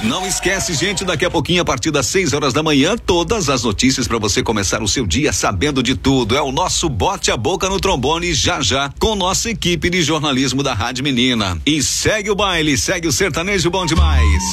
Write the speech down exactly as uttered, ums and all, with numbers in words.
Não esquece, gente, daqui a pouquinho, a partir das seis horas da manhã, todas as notícias para você começar o seu dia sabendo de tudo. É o nosso Bote a Boca no Trombone, já já, com nossa equipe de jornalismo da Rádio Menina. E segue o baile, segue o sertanejo bom demais.